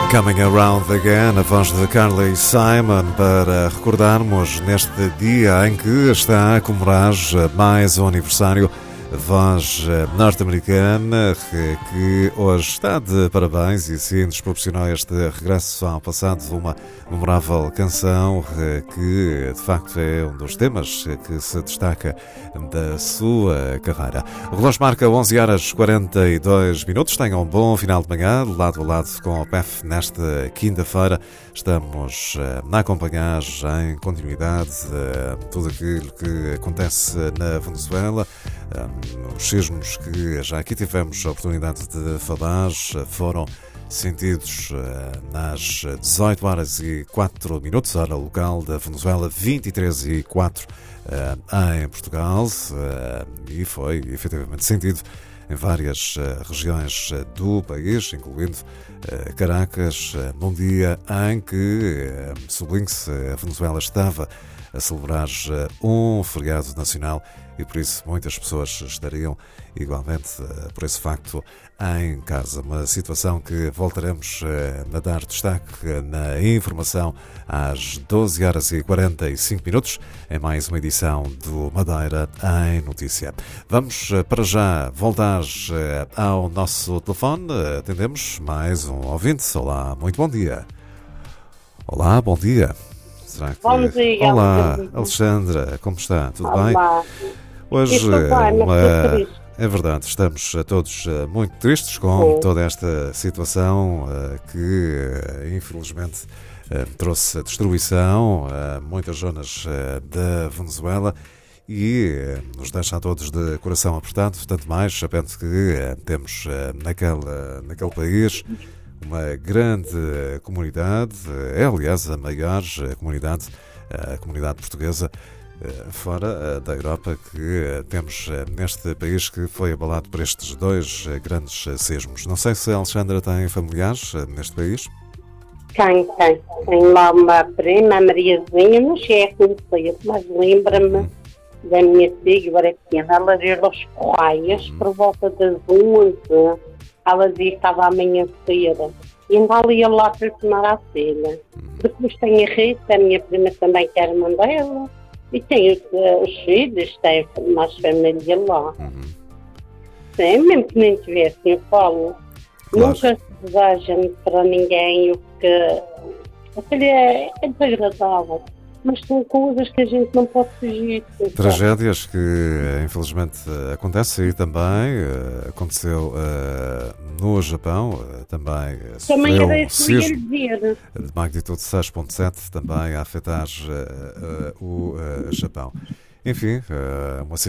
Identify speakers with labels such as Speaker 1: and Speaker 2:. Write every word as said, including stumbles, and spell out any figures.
Speaker 1: Coming Around Again, a voz de Carly Simon, para recordarmos neste dia em que está a comemorar mais um aniversário, a voz norte-americana que hoje está de parabéns e sim nos proporcionou este regresso ao passado, uma memorável canção que de facto é um dos temas que se destaca da sua carreira. O relógio marca onze horas e quarenta e dois minutos. Tenham um bom final de manhã, lado a lado com o P E F nesta quinta-feira. Estamos a acompanhar em continuidade tudo aquilo que acontece na Venezuela. Os sismos que já aqui tivemos a oportunidade de falar foram sentidos nas dezoito horas e quatro minutos, hora local da Venezuela, vinte e três e quatro em Portugal, e foi efetivamente sentido em várias regiões do país, incluindo Caracas, num dia em que, sublinhe-se, a Venezuela estava a celebrar um feriado nacional e por isso muitas pessoas estariam igualmente por esse facto em casa. Uma situação que voltaremos a dar destaque na informação às doze horas e quarenta e cinco minutos em mais uma edição do Madeira em Notícia. Vamos para já voltar ao nosso telefone. Atendemos mais um ouvinte. Olá, muito bom dia. Olá, bom dia. Será que...
Speaker 2: Bom dia.
Speaker 1: Olá, Alexandra, como está? Tudo
Speaker 2: Olá.
Speaker 1: bem? Hoje
Speaker 2: Estou bem, mas
Speaker 1: uma...
Speaker 2: estou triste.
Speaker 1: É verdade, estamos todos muito tristes com
Speaker 2: Sim.
Speaker 1: toda esta situação que, infelizmente, trouxe destruição a muitas zonas da Venezuela e nos deixa a todos de coração apertado, tanto mais sabendo que temos naquele, naquele país uma grande comunidade, é aliás a maior comunidade, a comunidade portuguesa, fora da Europa, que temos neste país que foi abalado por estes dois grandes sismos. Não sei se a Alexandra tem familiares neste país.
Speaker 2: Tem, tem. Tenho lá uma prima, a Mariazinha, não sei a conhecer, mas lembra-me
Speaker 1: Hum.
Speaker 2: da minha filha, agora é pequena, ela veio aos Correias,
Speaker 1: Hum.
Speaker 2: por volta das onze, ela dizia que estava a amanhecer, e ainda ali ia lá para tomar a cena.
Speaker 1: Hum.
Speaker 2: Depois tem a Rita, a minha prima também, que era irmã dela. E tem os, os filhos, tem mais família lá.
Speaker 1: Uhum.
Speaker 2: Sim, mesmo que nem tivesse, eu falo.
Speaker 1: Claro.
Speaker 2: Nunca se deseja para ninguém o que... Aquilo é, é desagradável. Mas são coisas que a gente não pode fugir.
Speaker 1: Tragédias que infelizmente acontecem e também uh, aconteceu uh, no Japão, uh, também uh,
Speaker 2: Também
Speaker 1: sofreu
Speaker 2: era
Speaker 1: um
Speaker 2: isso que eu ia
Speaker 1: sismo
Speaker 2: dizer.
Speaker 1: de magnitude seis ponto sete também a afetar uh, uh, o uh, Japão. Enfim, uh, uma situação